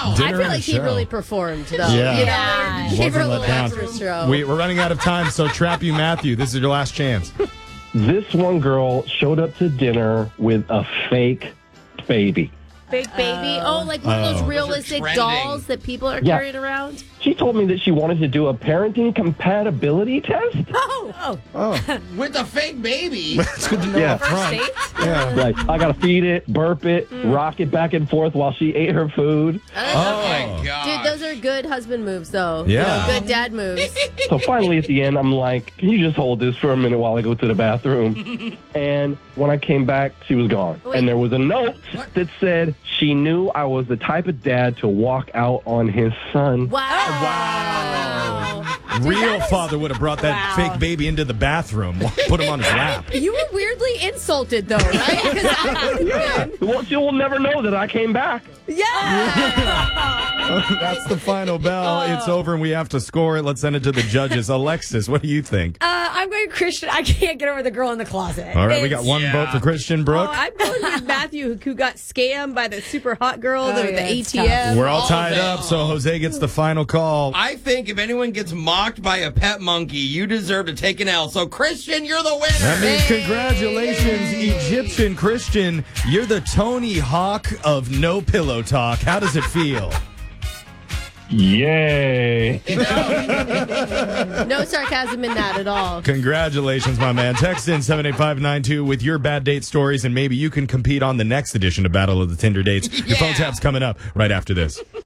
I Dinner feel and like a he show. really performed, though. Yeah. You Yeah. know, he gave her a Wasn't little let down. extra show. We're running out of time, so Trap You Matthew, this is your last chance. This one girl showed up to dinner with a fake baby. Fake baby. Oh, like one of those realistic trending. dolls that people are Yeah. carrying around. She told me that she wanted to do a parenting compatibility test. With a fake baby. It's good to know Yeah. up front. Yeah. Like, I got to feed it, burp it, rock it back and forth while she ate her food. Oh, my God. Dude, those are good husband moves, though. Yeah. You know, good dad moves. So finally at the end, I'm like, can you just hold this for a minute while I go to the bathroom? And when I came back, she was gone. Wait. And there was a note that said she knew I was the type of dad to walk out on his son. Wow. Dude, Real that is- father would have brought that fake baby into the bathroom, put him on his lap. You were weirdly insulted, though, right? 'Cause I would have been. Well, she will never know that I came back. That's the final bell. It's over, and we have to score it. Let's send it to the judges. Alexis, what do you think? I'm going Christian. I can't get over the girl in the closet. All right, we got one vote for Christian. Brooke. I'm going with Matthew, who got scammed by the super hot girl, Oh, the yeah, it's ATM. We're all all tied of it. up, so Jose gets the final call. I think if anyone gets mocked by a pet monkey, you deserve to take an L. So, Christian, you're the winner. That means congratulations, Egyptian Christian. You're the Tony Hawk of No Pillow Talk. How does it feel? Yay. No sarcasm in that at all. Congratulations, my man. Text in 78592 with your bad date stories, and maybe you can compete on the next edition of Battle of the Tinder Dates. Your phone tap's coming up right after this.